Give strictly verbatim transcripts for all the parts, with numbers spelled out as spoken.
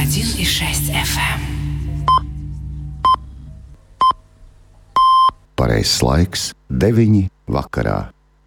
один и шесть эф эм. Pareizs laiks deviņi vakarā.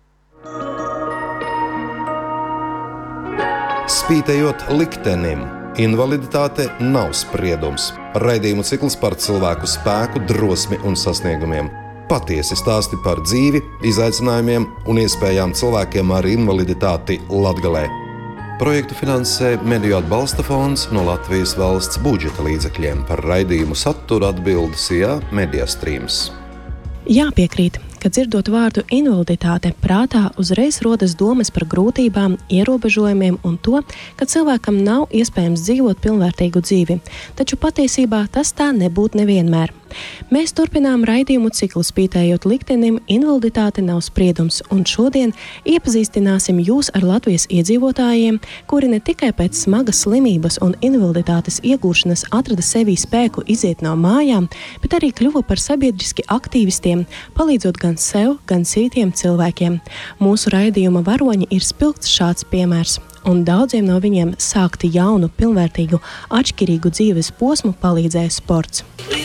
Spītējot liktenim, invaliditāte nav spriedums. Raidījumu cikls par cilvēku spēku, drosmi un sasniegumiem. Patiesi stāsti par dzīvi, izaicinājumiem un iespējām cilvēkiem ar invaliditāti Latgalē. Projektu finansē Mediju atbalsta fonds no Latvijas valsts budžeta līdzekļiem. Par raidījumu saturu atbild Sijā Mediastrīms. Jāpiekrīt, ka dzirdot vārdu invaliditāte, prātā uzreiz rodas domas par grūtībām, ierobežojumiem un to, ka cilvēkam nav iespējams dzīvot pilnvērtīgu dzīvi. Taču patiesībā tas tā nebūtu nevienmēr. Mēs turpinām raidījumu ciklu Spītējot liktenim, invaliditāte nav spriedums, un šodien iepazīstināsim jūs ar Latvijas iedzīvotājiem, kuri ne tikai pēc smagas slimības un invaliditātes iegūšanas atrada sevī spēku iziet no mājām, bet arī kļuva par sabiedriski aktīvistiem, palīdzot gan sev, gan citiem cilvēkiem. Mūsu raidījuma varoņi ir spilgts šāds piemērs, un daudziem no viņiem sākti jaunu, pilnvērtīgu, atšķirīgu dzīves posmu palīdzēja sports.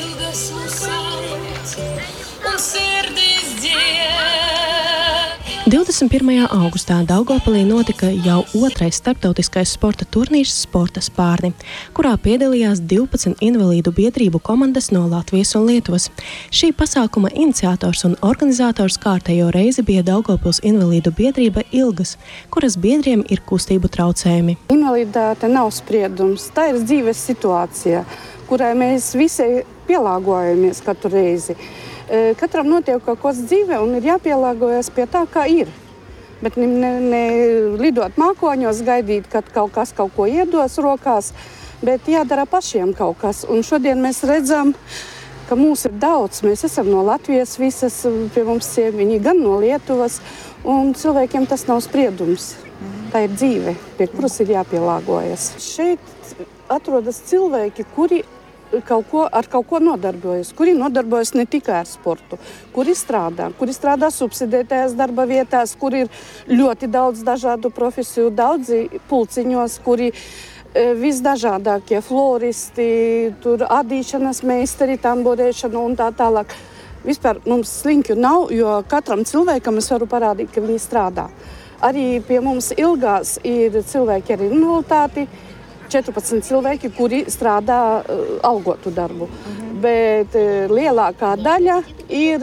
divdesmit pirmajā augustā Daugavpilī notika jau otrais starptautiskais sporta turnīrs Sporta spārni, kurā piedalījās divpadsmit invalīdu biedrību komandas no Latvijas un Lietuvas. Šī pasākuma iniciators un organizators kārtējo reizi bija Daugavpils invalīdu biedrība Ilgas, kuras biedriem ir kustību traucējumi. Invaliditāte nav spriedums, tā ir dzīves situācija, kurai mēs visi pielāgojamies katru reizi. Katram notiek kaut kas dzīvē un ir jāpielāgojas pie tā, kā ir. Bet ne, ne, ne lidot mākoņos, gaidīt, kad kaut kas kaut ko iedos rokās, bet jādara pašiem kaut kas. Un šodien mēs redzam, ka mūs ir daudz. Mēs esam no Latvijas visas, pie mums viņi gan no Lietuvas, un cilvēkiem tas nav spriedums. Tā ir dzīve, pie kuras ir jāpielāgojas. Šeit atrodas cilvēki, kuri Kaut ko, ar kaut ko nodarbojas, kuri nodarbojas ne tikai ar sportu, kuri strādā, kuri strādā subsidētajās darba vietās, kur ir ļoti daudz dažādu profesiju, daudzi pulciņos, kuri e, visdažādākie floristi, tur adīšanas meistari, tamborēšana un tā tālāk. Vispār mums sliņķu nav, jo katram cilvēkam es varu parādīt, ka viņi strādā. Arī pie mums Ilgās ir cilvēki ar invaliditāti, četrpadsmit cilvēki, kuri strādā uh, algotu darbu, mhm. bet uh, lielākā daļa ir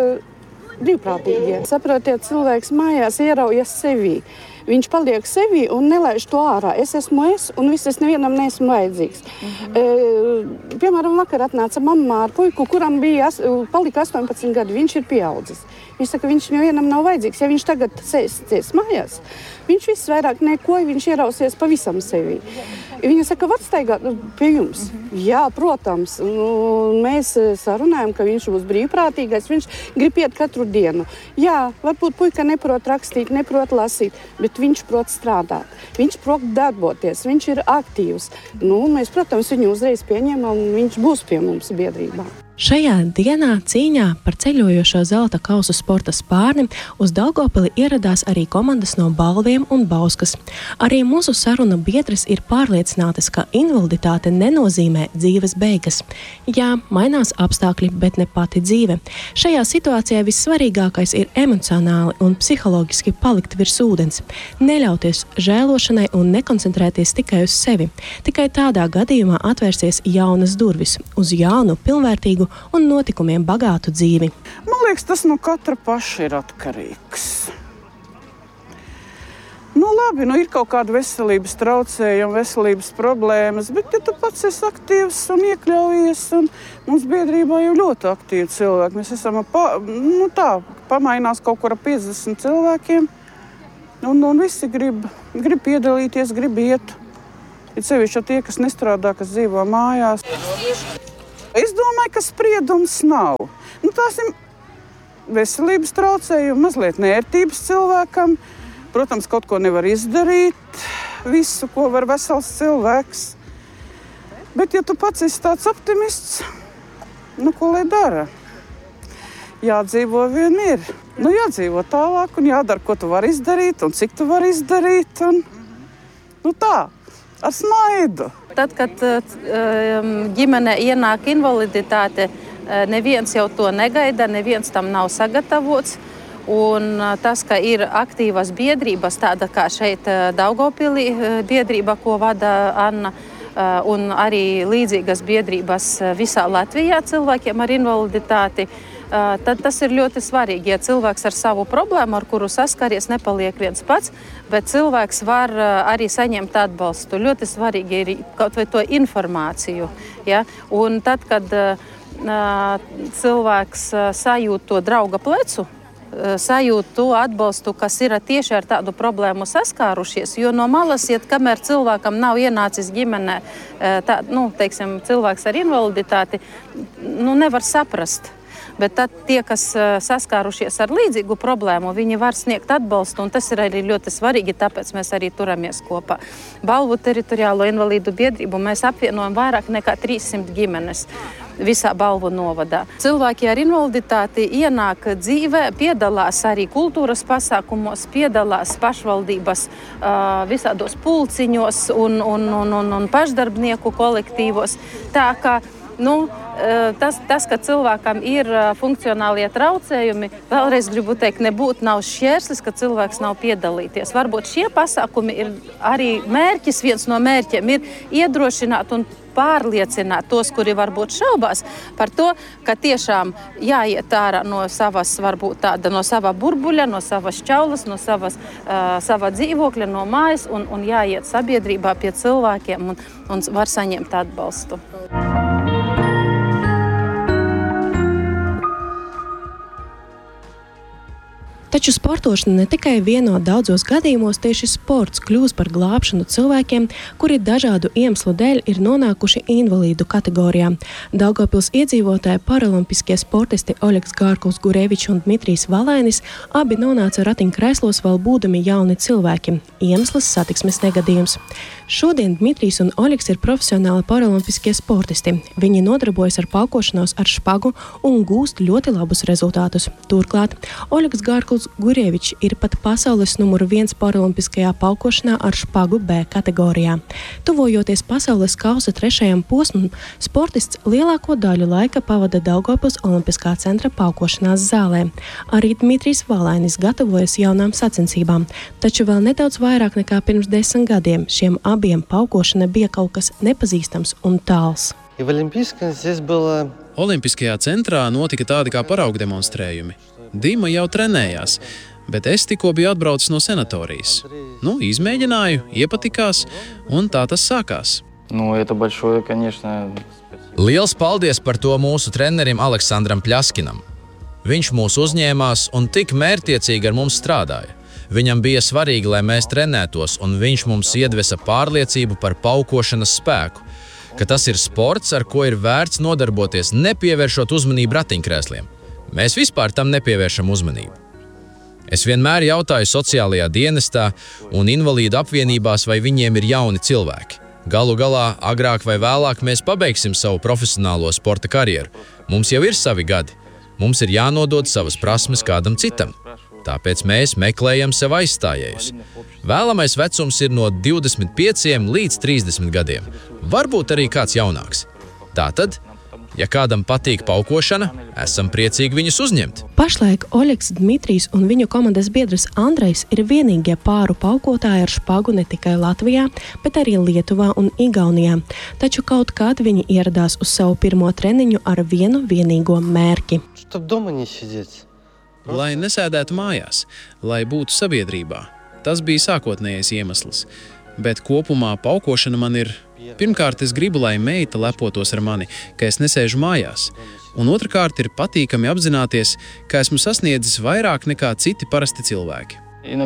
uh, brīvprātīgie. Saprotiet, cilvēks mājās ieraujas sevī. Viņš paliek sevī un nelaiž to ārā. Es esmu es, un viss es nevienam neesmu vajadzīgs. Mhm. E, piemēram, vakar atnāca mamma ar puiku, kuram bija, palika astoņpadsmit gadi, viņš ir pieaudzis. Viņš saka, viņš nevienam nav vajadzīgs. Ja viņš tagad sēsties mājās, viņš viss vairāk neko, viņš ierausies pavisam sevī. Viņa saka, var staigāt pie jums? Mhm. Jā, protams. Nu, mēs sarunājam, ka viņš būs brīvprātīgais, viņš grib iet katru dienu. Jā, varbūt puika neprot rakstīt, neprot lasīt, bet viņš prot strādāt, viņš prot darboties, viņš ir aktīvs. Nu, mēs, protams, viņu uzreiz pieņemam, un viņš būs pie mums biedrībā. Šajā dienā cīņā par ceļojošo zelta kausu Sporta spārni uz Daugavpili ieradās arī komandas no Balviem un Bauskas. Arī mūsu sarunu biedres ir pārliecinātas, ka invaliditāte nenozīmē dzīves beigas. Jā, mainās apstākļi, bet ne pati dzīve. Šajā situācijā vissvarīgākais ir emocionāli un psiholoģiski palikt virs ūdens, neļauties žēlošanai un nekoncentrēties tikai uz sevi. Tikai tādā gadījumā atvērsies jaunas durvis uz jaunu, pilnvērtīgu un notikumiem bagātu dzīvi. Man liekas, tas no katra paša ir atkarīgs. Nu labi, nu ir kaut kāda veselības traucējuma, veselības problēmas, bet ja tu pats esi aktīvs un iekļaujies, un mums biedrībā jau ļoti aktīvi cilvēki. Mēs esam, pa, nu tā, pamainās kaut kur ar piecdesmit cilvēkiem, un, un visi grib, grib piedalīties, grib iet. Ir sevišķi tie, kas nestrādā, kas dzīvo mājās. Es domāju, ka spriedums nav. Nu, tās ir veselības traucējumi, mazliet nērtības cilvēkam. Protams, kaut ko nevar izdarīt, visu, ko var vesels cilvēks. Bet, ja tu pats esi tāds optimists, nu, ko lai dara? Jādzīvo vien ir. Nu, jādzīvo tālāk un jādara, ko tu vari izdarīt un cik tu vari izdarīt. Un, nu, tā. ar smaidu. Tad, kad ģimenē ienāk invaliditāte, neviens jau to negaida, neviens tam nav sagatavots. Un tas, ka ir aktīvas biedrības, tāda kā šeit Daugavpilī biedrība, ko vada Anna, un arī līdzīgas biedrības visā Latvijā cilvēkiem ar invaliditāti, tad tas ir ļoti svarīgi. Ja cilvēks ar savu problēmu, ar kuru saskaries, nepaliek viens pats, bet cilvēks var arī saņemt atbalstu. Ļoti svarīgi ir kaut vai to informāciju. Ja? Un tad, kad cilvēks sajūt to drauga plecu, sajūt to atbalstu, kas ir tieši ar tādu problēmu saskārušies, jo no malas iet, kamēr cilvēkam nav ienācis ģimenē, tā, nu, teiksim, cilvēks ar invaliditāti, nu, nevar saprast. Bet tad tie, kas saskārušies ar līdzīgu problēmu, viņi var sniegt atbalstu, un tas ir arī ļoti svarīgi, tāpēc mēs arī turamies kopā. Balvu teritoriālo invalīdu biedrību mēs apvienojam vairāk nekā trīssimt ģimenes visā Balvu novadā. Cilvēki ar invaliditāti ienāk dzīvē, piedalās arī kultūras pasākumos, piedalās pašvaldības visādos pulciņos un, un, un, un, un pašdarbnieku kolektīvos. Tā kā Nu, tas, tas, ka cilvēkam ir funkcionālie traucējumi, vēlreiz gribu teikt, nebūtu nav šķērslis, ka cilvēks nav piedalīties. Varbūt šie pasākumi ir arī mērķis, viens no mērķiem ir iedrošināt un pārliecināt tos, kuri varbūt šaubās par to, ka tiešām jāiet ārā no savas, varbūt tāda, no sava burbuļa, no savas šķaulas, no savas, uh, sava dzīvokļa, no mājas un, un jāiet sabiedrībā pie cilvēkiem un, un var saņemt atbalstu. Taču sportošana ne tikai vieno daudzos gadījumos, tieši sports kļūst par glābšanu cilvēkiem, kuri dažādu iemeslu dēļ ir nonākuši invalīdu kategorijā. Daugavpils iedzīvotāji paralimpiskie sportisti Oļegs Gārkuls-Gurevičs un Dmitrijs Valainis abi nonāca ratiņkrēslos vēl būdami jauni cilvēki. Iemesls satiksmes negadījums. Šodien Dmitrijs un Oļegs ir profesionāli paralimpiskie sportisti. Viņi nodarbojas ar paukošanos ar špagu un gūst ļoti labus rezultātus. Turklāt Oļegs Gārkuls Gurevičs ir pat pasaules numuru viens paralimpiskajā paukošanā ar špagu B kategorijā. Tuvojoties pasaules kausa trešajam posmam, sportists lielāko daļu laika pavada Daugavpils Olimpiskā centra paukošanās zālē. Arī Dmitrijs Valainis gatavojas jaunām sacensībām, taču vēl nedaudz vairāk nekā pirms desmit gadiem šiem abiem paukošana bija kaut kas nepazīstams un tāls. Olimpiskajā centrā notika tādi kā paraugu demonstrējumi. Dima jau trenējās, bet es tikko biju atbraucis no senatorijas. Nu, izmēģināju, iepatikās, un tā tas sākās. Nu, это большое, конечно. Liels paldies par to mūsu trenerim Aleksandram Pļaskinam. Viņš mūs uzņēmās un tik mērķtiecīgi ar mums strādāja. Viņam bija svarīgi, lai mēs trenētos, un viņš mums iedvesa pārliecību par paukošanas spēku, ka tas ir sports, ar ko ir vērts nodarboties, nepievēršot uzmanību ratiņkrēsliem. Mēs vispār tam nepievēršam uzmanību. Es vienmēr jautāju sociālajā dienestā un invalīdu apvienībās, vai viņiem ir jauni cilvēki. Galu galā, agrāk vai vēlāk mēs pabeigsim savu profesionālo sporta karjeru. Mums jau ir savi gadi. Mums ir jānodod savas prasmes kādam citam. Tāpēc mēs meklējam sev aizstājējus. Vēlamais vecums ir no divdesmit pieciem līdz trīsdesmit gadiem. Varbūt arī kāds jaunāks. Tātad, ja kādam patīk paukošana, esam priecīgi viņus uzņemt. Pašlaik Oļegs, Dmitrijs un viņu komandas biedrs Andrejs ir vienīgie pāru paukotāji ar špagu ne tikai Latvijā, bet arī Lietuvā un Igaunijā. Taču kaut kad viņi ieradās uz savu pirmo treniņu ar vienu vienīgo mērķi. Lai nesēdētu mājās, lai būtu sabiedrībā. Tas bija sākotnējais iemesls. Bet kopumā paukošana man ir... Pirmkārt, es gribu, lai meita lepotos ar mani, ka es nesēžu mājās. Un otrkārt, ir patīkami apzināties, ka esmu sasniedzis vairāk nekā citi parasti cilvēki.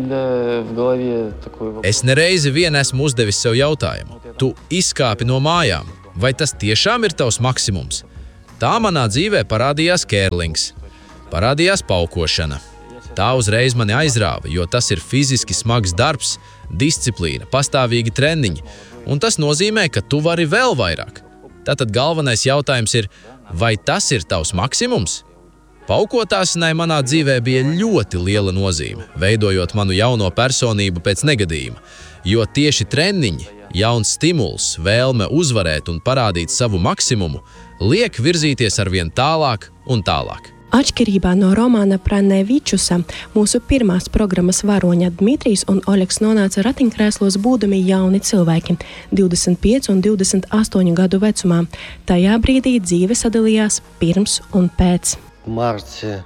Es nereizi vien esmu uzdevis sev jautājumu. Tu izkāpi no mājām. Vai tas tiešām ir tavs maksimums? Tā manā dzīvē parādījās kērlings. Parādījās paukošana. Tā uzreiz mani aizrāva, jo tas ir fiziski smags darbs, disciplīna, pastāvīgi treniņi. Un tas nozīmē, ka tu vari vēl vairāk. Tātad galvenais jautājums ir, vai tas ir tavs maksimums? Paukotāšanai manā dzīvē bija ļoti liela nozīme, veidojot manu jauno personību pēc negadījuma, jo tieši treniņi Jauns stimuls, vēlme uzvarēt un parādīt savu maksimumu, liek virzīties arvien tālāk un tālāk. Atšķirībā no romāna Pranevičusa, mūsu pirmās programmas varoņa Dmitrijs un Oļegs nonāca ratiņkrēslos būdami jauni cilvēki, divdesmit pieci un divdesmit astoņu gadu vecumā. Tajā brīdī dzīve sadalījās pirms un pēc. Marti.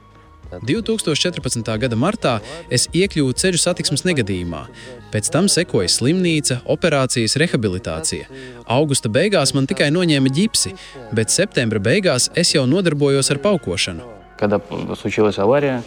divi tūkstoši četrpadsmitā gada martā es iekļuvu ceļu satiksmes negadījumā. Pēc tam sekoja slimnīca, operācijas, rehabilitācija. Augusta beigās man tikai noņēma ģipsi, bet septembra beigās es jau nodarbojos ar paukošanu. Когда случилась авария,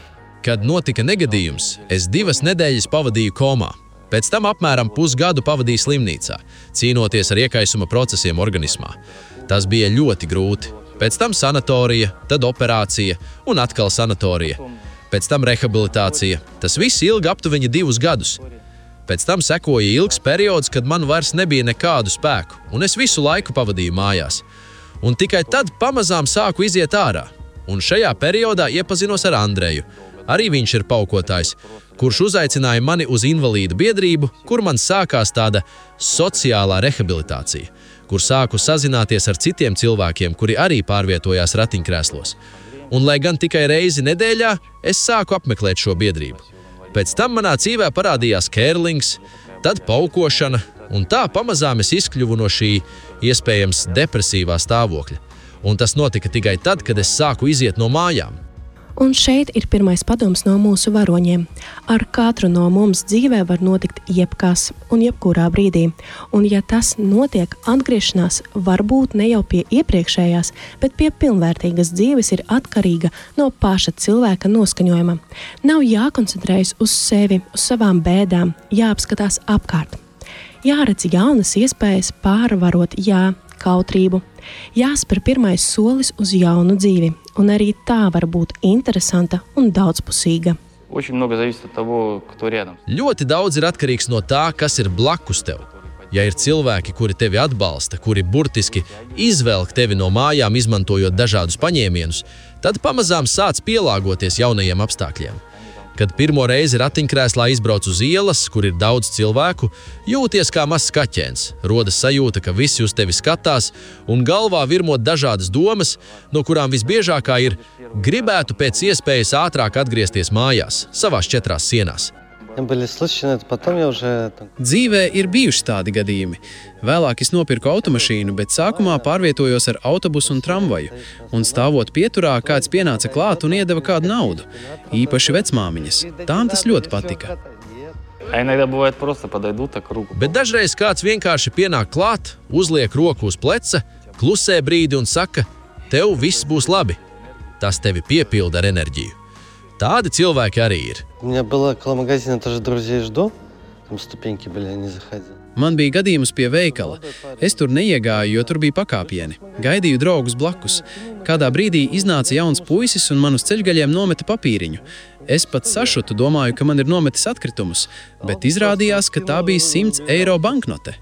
Kad notika negadījums, es divas nedēļas pavadīju komā. Pēc tam apmēram pusgadu pavadīju slimnīcā, cīnoties ar iekaisuma procesiem organismā. Tas bija ļoti grūti. Pēc tam sanatorija, tad operācija un atkal sanatorija. Pēc tam rehabilitācija. Tas viss ilga aptuveni divus gadus. Pēc tam sekoja ilgs periods, kad man vairs nebija nekādu spēku, un es visu laiku pavadīju mājās. Un tikai tad pamazām sāku iziet ārā. Un šajā periodā iepazinos ar Andreju. Arī viņš ir paukotājs, kurš uzaicināja mani uz invalīdu biedrību, kur man sākās tāda sociālā rehabilitācija, kur sāku sazināties ar citiem cilvēkiem, kuri arī pārvietojās ratiņkrēslos. Un, lai gan tikai reizi nedēļā, es sāku apmeklēt šo biedrību. Pēc tam manā dzīvē parādījās kērlings, tad paukošana, un tā pamazām es izkļuvu no šī iespējams depresīvā stāvokļa. Un tas notika tikai tad, kad es sāku iziet no mājām. Un šeit ir pirmais padoms no mūsu varoņiem. Ar katru no mums dzīvē var notikt jebkas un jebkurā brīdī. Un ja tas notiek, atgriešanās varbūt ne jau pie iepriekšējās, bet pie pilnvērtīgas dzīves ir atkarīga no paša cilvēka noskaņojuma. Nav jākoncentrējas uz sevi, uz savām bēdām, jāapskatās apkārt. Jāredz jaunas iespējas pārvarot jā, kautrību. Jāspēr pirmais solis uz jaunu dzīvi, un arī tā var būt interesanta un daudzpusīga. очень много зависит от того, кто рядом. Ļoti daudz ir atkarīgs no tā, kas ir blakus tev. Ja ir cilvēki, kuri tevi atbalsta, kuri burtiski izvelk tevi no mājām, izmantojot dažādus paņēmienus, tad pamazām sāc pielāgoties jaunajiem apstākļiem. Kad pirmo reizi ratiņkrēslā izbrauc uz ielas, kur ir daudz cilvēku, jūties kā mazs kaķēns. Rodas sajūta, ka visi uz tevi skatās, un galvā virmot dažādas domas, no kurām visbiežākā ir gribētu pēc iespējas ātrāk atgriezties mājās, savās četrās sienās. Dzīvē ir bijuši tādi gadījumi. Vēlāk es nopirku automašīnu, bet sākumā pārvietojos ar autobusu un tramvaju. Un stāvot pieturā, kāds pienāca klāt un iedeva kādu naudu. Īpaši vecmāmiņas. Tām tas ļoti patika. Bet dažreiz kāds vienkārši pienāk klāt, uzliek roku uz pleca, klusē brīdi un saka, tev viss būs labi. Tas tevi piepilda ar enerģiju. Tādi cilvēki arī ir. Man bija gadījums pie veikala. Es tur neiegāju, jo tur bija pakāpieni. Gaidīju draugus blakus. Kādā brīdī iznāca jauns puisis un man uz ceļgaļiem nometa papīriņu. Es pat sašutu, domāju, ka man ir nometis atkritumus, bet izrādījās, ka tā bija simts eiro banknote.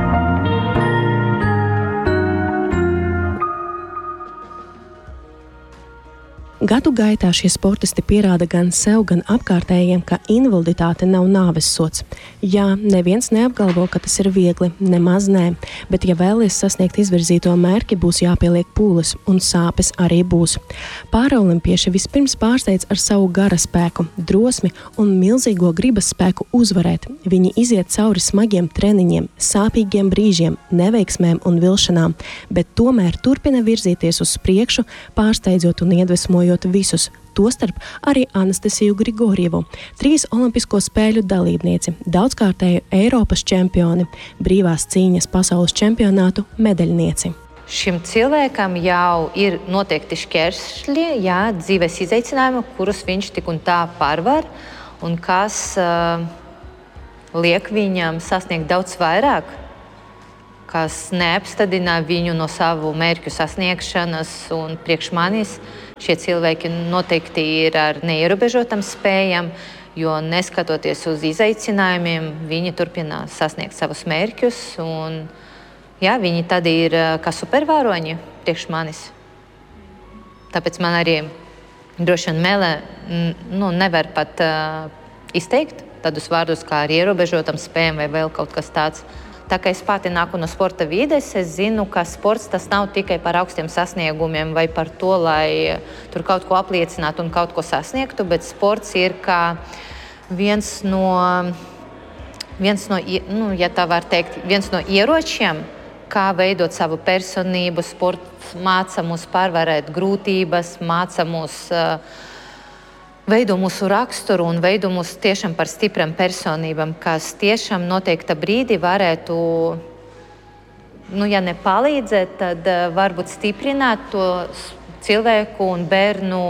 Gadu gaitā šie sportisti pierāda gan sev, gan apkārtējiem, ka invaliditāte nav nāves sods. Jā, neviens neapgalvo, ka tas ir viegli, nemaz nē, bet ja vēlies sasniegt izvirzīto mērķi, būs jāpieliek pūles, un sāpes arī būs. Pārolimpieši vispirms pārsteidz ar savu gara spēku, drosmi un milzīgo gribas spēku uzvarēt. Viņi iziet cauri smagiem treniņiem, sāpīgiem brīžiem, neveiksmēm un vilšanām, bet tomēr turpina virzīties uz priekšu, pārsteidzot un iedvesmojot visus, tostarp arī Anastasiju Grigorjevu, trīs olimpisko spēļu dalībnieci, daudzkārtēju Eiropas čempioni, brīvās cīņas pasaules čempionātu medaļnieci. Šim cilvēkam jau ir noteikti šķēršļi, jā, dzīves izaicinājumi, kurus viņš tik un tā pārvar, un kas uh, liek viņam sasniegt daudz vairāk, kas neapstādina viņu no savu mērķu sasniegšanas, un priekš manis šie cilvēki noteikti ir ar neierobežotām spējām, jo neskatoties uz izaicinājumiem, viņi turpina sasniegt savus mērķus, un jā, viņi tad ir kā supervaroņi priekš manis. Tāpēc man arī droši vien mēlē nu, nevar pat uh, izteikt tādus vārdus kā ar ierobežotam spējām vai vēl kaut kas tāds. Tā kā es pati nāku no sporta vides, es zinu, ka sports tas nav tikai par augstiem sasniegumiem vai par to, lai tur kaut ko apliecinātu un kaut ko sasniegtu, bet sports ir kā viens no, viens no, nu, ja tā var teikt, viens no ieročiem, kā veidot savu personību. Sports māca mūs pārvarēt grūtības, māca mūs uh, veido mūsu raksturu un veido mūs tiešām par stiprām personībām, kas tiešām noteikta brīdī varētu, nu, ja ne palīdzēt, tad uh, varbūt stiprināt to cilvēku un bērnu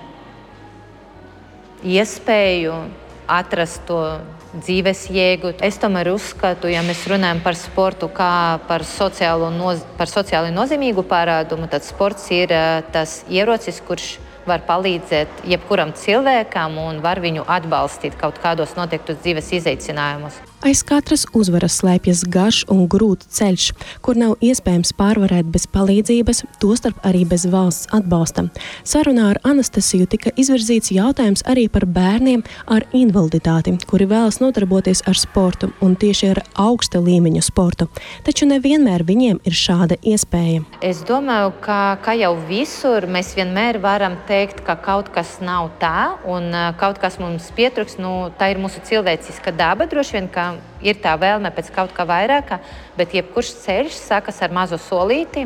iespēju atrast to dzīves jēgu. Es tomēr uzskatu, ja mēs runājam par sportu kā par, noz, par sociāli nozīmīgu parādumu, tad sports ir uh, tas ierocis, kurš var palīdzēt jebkuram cilvēkam un var viņu atbalstīt kaut kādos noteiktus dzīves izaicinājumus. Aiz katras uzvaras slēpjas garš un grūts ceļš, kur nav iespējams pārvarēt bez palīdzības, tostarp arī bez valsts atbalsta. Sarunā ar Anastasiju tika izvirzīts jautājums arī par bērniem ar invaliditāti, kuri vēlas nodarboties ar sportu un tieši ar augsta līmeņa sportu. Taču nevienmēr viņiem ir šāda iespēja. Es domāju, ka, ka jau visur mēs vienmēr varam teikt, ka kaut kas nav tā un kaut kas mums pietrūks. Nu, tā ir mūsu cilvēciska daba, droši vien, ka ir tā vēlme pēc kaut kā vairāka, bet jebkurš ceļš sākas ar mazu solīti.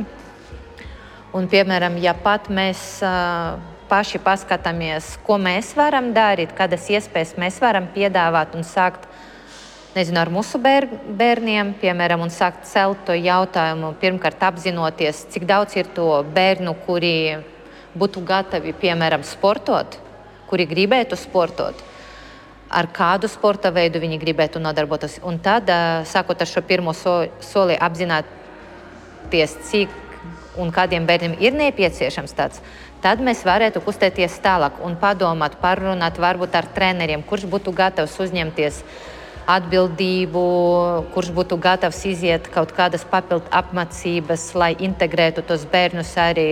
Un, piemēram, ja pat mēs uh, paši paskatāmies, ko mēs varam darīt, kādas iespējas mēs varam piedāvāt un sākt, nezinu, ar mūsu bēr, bērniem, piemēram, un sākt celt to jautājumu, pirmkārt apzinoties, cik daudz ir to bērnu, kuri būtu gatavi, piemēram, sportot, kuri gribētu sportot, ar kādu sporta veidu viņi gribētu nodarboties. Un tad, sākot ar šo pirmo soli, apzināties, cik un kādiem bērniem ir nepieciešams tāds, tad mēs varētu kustēties tālāk un padomāt, parunāt varbūt ar treneriem, kurš būtu gatavs uzņemties atbildību, kurš būtu gatavs iziet kaut kādas papildu apmācības, lai integrētu tos bērnus arī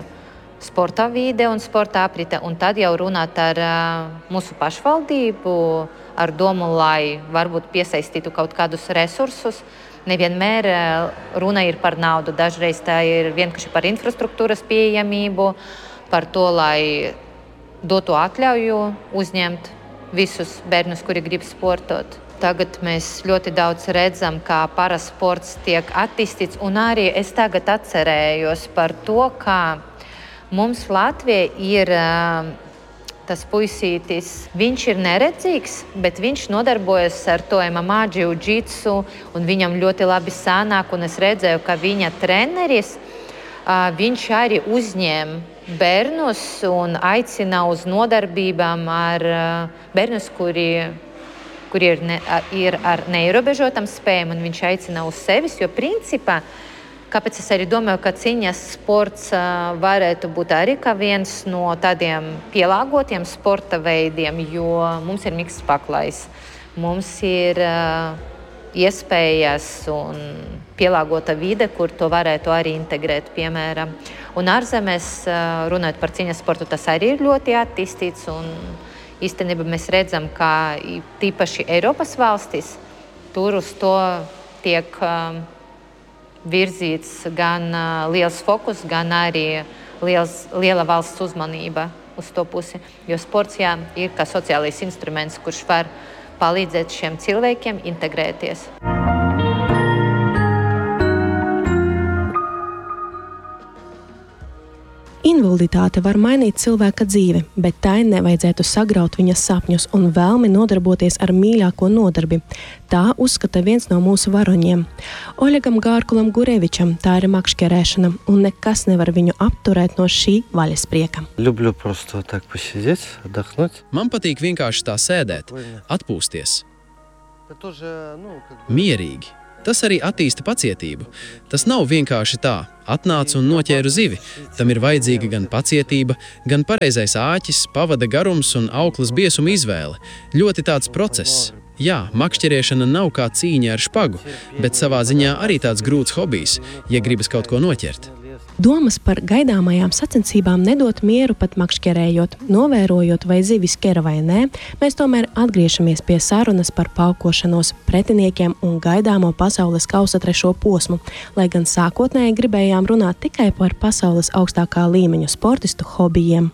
sporta vide un sporta aprite, un tad jau runāt ar uh, mūsu pašvaldību, ar domu, lai varbūt piesaistītu kaut kādus resursus. Nevienmēr uh, runa ir par naudu, dažreiz tā ir vienkārši par infrastruktūras pieejamību, par to, lai dotu atļauju uzņemt visus bērnus, kuri grib sportot. Tagad mēs ļoti daudz redzam, kā parasports tiek attīstīts, un arī es tagad atcerējos par to, kā mums Latvijā ir uh, tas puisītis, viņš ir neredzīgs, bet viņš nodarbojas ar to M M A, jiu-jitsu, un viņam ļoti labi sanāk, un es redzēju, ka viņa treneris, uh, viņš arī uzņēma bērnus un aicina uz nodarbībām ar uh, bērnus, kuri, kuri ir, ne, ir ar neierobežotam spējām, un viņš aicina uz sevis, jo principā kāpēc es arī domāju, ka cīņas sports uh, varētu būt arī kā viens no tādiem pielāgotiem sporta veidiem, jo mums ir miksts paklājs. Mums ir uh, iespējas un pielāgota vide, kur to varētu arī integrēt, piemēram. Un ārzemēs, uh, runājot par cīņas sportu, tas arī ir ļoti attīstīts. Un īstenībā mēs redzam, ka tīpaši Eiropas valstīs tur uz to tiek uh, virzīts gan uh, liels fokus, gan arī liels, liela valsts uzmanība uz to pusi. Jo sports, jā, ir kā sociālais instruments, kurš var palīdzēt šiem cilvēkiem integrēties. Invaliditāte var mainīt cilvēka dzīvi, bet tai nevajadzētu sagraut viņa sapņus un vēlmi nodarboties ar mīļāko nodarbi. Tā uzskata viens no mūsu varoņiem. Oļegam Gārkulam Gurevičam tā ir makšķerēšana, un nekas nevar viņu apturēt no šī vaļasprieka. Люблю просто так посидеть, отдохнуть. Man patīk vienkārši tā sēdēt, atpūsties. Mierīgi. Tas arī attīsta pacietību. Tas nav vienkārši tā, atnācu un noķēru zivi. Tam ir vajadzīga gan pacietība, gan pareizais āķis, pavada garums un auklas biesuma izvēle. Ļoti tāds process. Jā, makšķerēšana nav kā cīņa ar špagu, bet savā ziņā arī tāds grūts hobijs, ja gribas kaut ko noķert. Domas par gaidāmajām sacensībām nedot mieru pat makšķerējot, novērojot, vai zivis ķera vai nē, mēs tomēr atgriežamies pie sarunas par paukošanos, pretiniekiem un gaidāmo pasaules kausa trešo posmu, lai gan sākotnēji gribējām runāt tikai par pasaules augstākā līmeņa sportistu hobijiem.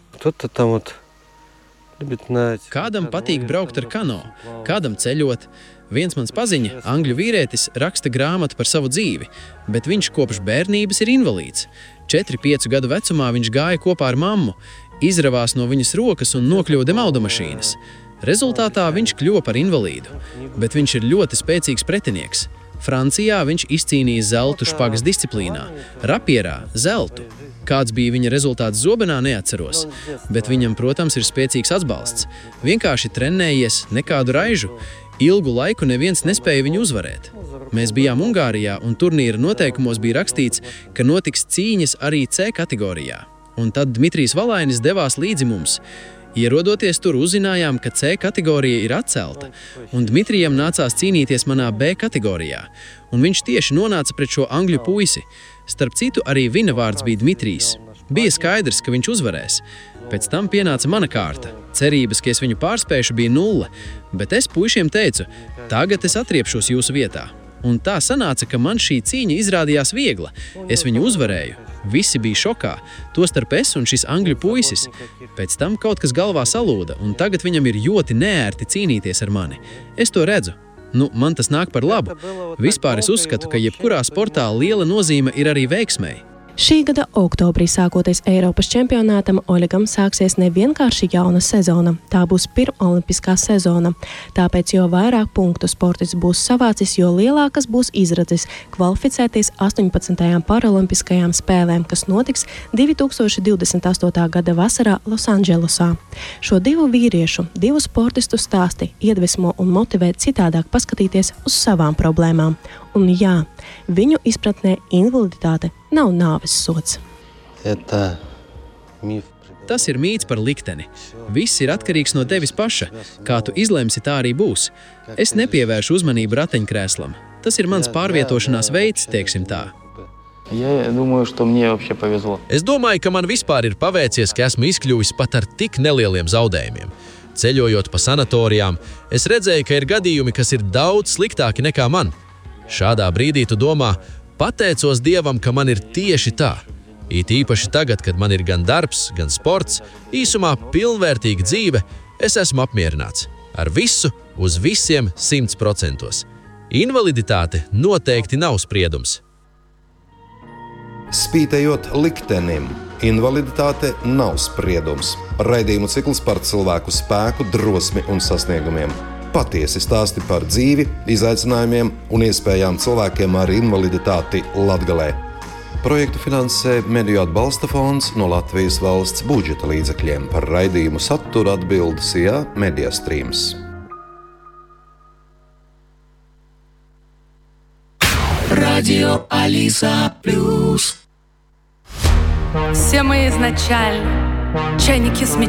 Kādam patīk braukt ar kano, kādam ceļot. Viens mans paziņa, angļu vīrietis, raksta grāmatu par savu dzīvi, bet viņš kopš bērnības ir invalīds. četru piecu gadu vecumā viņš gāja kopā ar mammu, izravās no viņas rokas un nokļuva automašīnas. Rezultātā viņš kļuva par invalīdu, bet viņš ir ļoti spēcīgs pretinieks. Francijā viņš izcīnīja zeltu špagas disciplīnā, rapierā zeltu. Kāds bija viņa rezultāts zobenā, neatceros, bet viņam, protams, ir spēcīgs atbalsts. Vienkārši trenējies, nekādu raižu. Ilgu laiku neviens nespēja viņu uzvarēt. Mēs bijām Ungārijā, un turnīra noteikumos bija rakstīts, ka notiks cīņas arī C kategorijā. Un tad Dmitrijs Valainis devās līdzi mums. Ierodoties tur, uzzinājām, ka C kategorija ir atcelta, un Dmitrijam nācās cīnīties manā B kategorijā. Un viņš tieši nonāca pret šo angļu puisi. Starp citu, arī viņa vārds bija Dmitrijs. Bija skaidrs, ka viņš uzvarēs. Pēc tam pienāca mana kārta. Cerības, ka es viņu pārspēšu, bija nulle, bet es puišiem teicu, tagad es atriepšos jūsu vietā. Un tā sanāca, ka man šī cīņa izrādījās viegla. Es viņu uzvarēju. Visi bija šokā, tostarp es un šis angļu puisis. Pēc tam kaut kas galvā salūda, un tagad viņam ir ļoti neērti cīnīties ar mani. Es to redzu. Nu, man tas nāk par labu. Vispār es uzskatu, ka jebkurā sportā liela nozīme ir arī veiksmei. Šī gada oktobrī sākoties Eiropas čempionātam, Oļegam sāksies nevienkārši jauna sezona. Tā būs pirmolimpiskā sezona. Tāpēc jo vairāk punktu sportists būs savācis, jo lielākas būs izredzes kvalificēties astoņpadsmitajām paralimpiskajām spēlēm, kas notiks divi tūkstoši divdesmit astotā gada vasarā Losandželosā. Šo divu vīriešu, divu sportistu stāsti iedvesmo un motivē citādāk paskatīties uz savām problēmām. Un jā, viņu izpratnē invaliditāte nav nāves sods. Tas ir mīts par likteni. Viss ir atkarīgs no tevis paša. Kā tu izlemsi, tā arī būs. Es nepievēršu uzmanību rateņkrēslam. Tas ir mans pārvietošanās veids, teiksim tā. Es domāju, ka man vispār ir paveicies, ka esmu izkļuvis pat ar tik nelieliem zaudējumiem. Ceļojot pa sanatorijām, es redzēju, ka ir gadījumi, kas ir daudz sliktāki nekā man. Šādā brīdī tu domā, pateicos Dievam, ka man ir tieši tā. It īpaši tagad, kad man ir gan darbs, gan sports, īsumā pilnvērtīga dzīve, es esmu apmierināts. Ar visu, uz visiem simts procentos. Invaliditāte noteikti nav spriedums. Spītējot liktenim, invaliditāte nav spriedums. Raidījumu cikls par cilvēku spēku, drosmi un sasniegumiem. Patiesi stāsti par dzīvi, izaicinājumiem un iespējām cilvēkiem ar invaliditāti Latgalē. Projektu finansē Mediju atbalsta fonds no Latvijas valsts budžeta līdzekļiem. Par raidījumu saturu atbild Sijā Media Streams. Radio Alisa Plus. Все мы изначально чайники с мечтой.